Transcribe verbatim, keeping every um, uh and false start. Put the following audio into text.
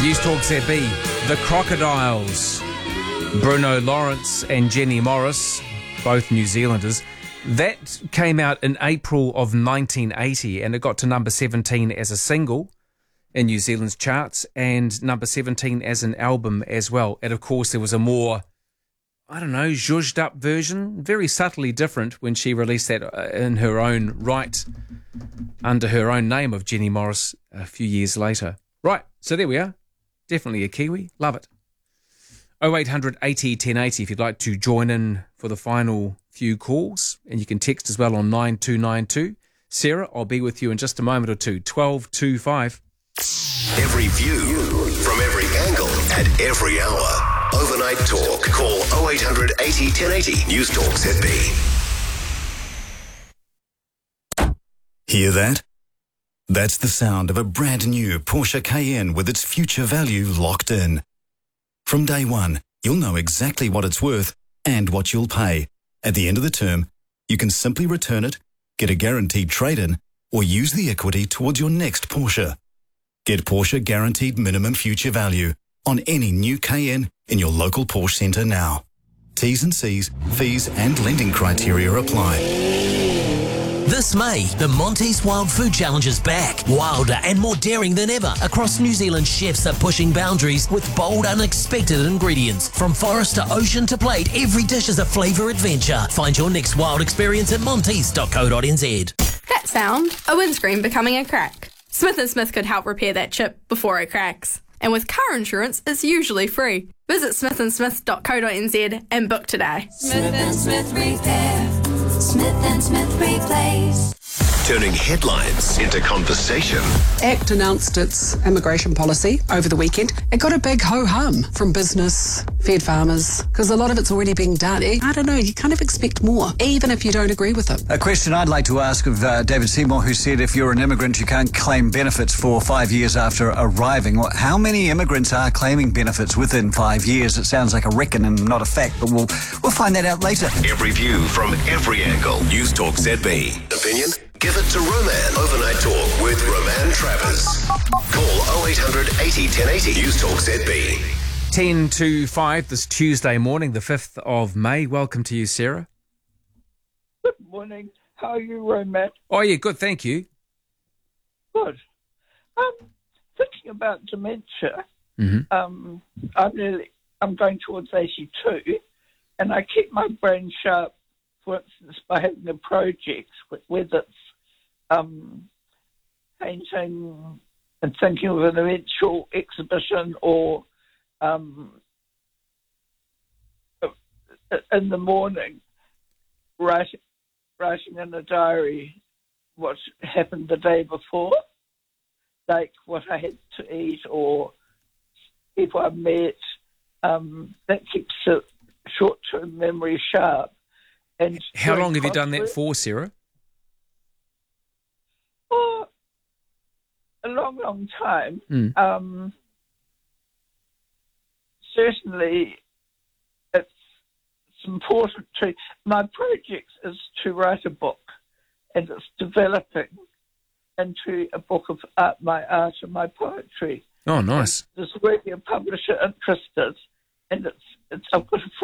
News Talk Z B, The Crocodiles, Bruno Lawrence and Jenny Morris, both New Zealanders. That came out in April of nineteen eighty and it got to number seventeen as a single in New Zealand's charts and number seventeen as an album as well. And of course there was a more, I don't know, zhuzhed up version, very subtly different when she released that in her own right, under her own name of Jenny Morris a few years later. Right, so there we are. Definitely a Kiwi. Love it. oh eight hundred eighty ten eighty if you'd like to join in for the final few calls. And you can text as well on nine two nine two. Sarah, I'll be with you in just a moment or two. twelve two five. Every view from every angle at every hour. Overnight Talk. Call oh eight hundred eighty ten eighty. News Talk Z B. Hear that? That's the sound of a brand new Porsche Cayenne with its future value locked in. From day one, you'll know exactly what it's worth and what you'll pay. At the end of the term, you can simply return it, get a guaranteed trade-in, or use the equity towards your next Porsche. Get Porsche Guaranteed Minimum Future Value on any new Cayenne in your local Porsche centre now. T's and C's, fees and lending criteria apply. This May, the Monty's Wild Food Challenge is back. Wilder and more daring than ever. Across New Zealand, chefs are pushing boundaries with bold, unexpected ingredients. From forest to ocean to plate, every dish is a flavour adventure. Find your next wild experience at monties dot co dot n z. That sound, a windscreen becoming a crack. Smith and Smith could help repair that chip before it cracks. And with car insurance, it's usually free. Visit smith and smith dot co dot n z and book today. Smith and Smith Repair. Smith and Smith Replace. Turning headlines into conversation. ACT announced its immigration policy over the weekend. It got a big ho-hum from business, fed farmers, because a lot of it's already being done. I don't know, you kind of expect more, even if you don't agree with it. A question I'd like to ask of uh, David Seymour, who said if you're an immigrant, you can't claim benefits for five years after arriving. Well, how many immigrants are claiming benefits within five years? It sounds like a reckon and not a fact, but we'll, we'll find that out later. Every view from every angle. News Talk Z B. Opinion? Give it to Roman. Overnight Talk with Roman Travers. Call oh eight hundred eighty ten eighty. News Talk Z B. ten to five this Tuesday morning, the fifth of May. Welcome to you, Sarah. Good morning. How are you, Roman? Oh, yeah, good, thank you. Good. Um, thinking about dementia, Mm-hmm. um, I'm nearly, I'm going towards eighty-two, and I keep my brain sharp, for instance, by having a project, whether it's um, painting and thinking of an eventual exhibition or um, in the morning, writing, writing in a diary what happened the day before, like what I had to eat or people I met. Um, that keeps a short-term memory sharp. And how long have you done that for, Sarah? Oh, a long, long time. Mm. Um, certainly, it's, it's important to... My project is to write a book, and it's developing into a book of art, my art and my poetry. Oh, nice. And there's already a publisher interested, and it's, it's I've got a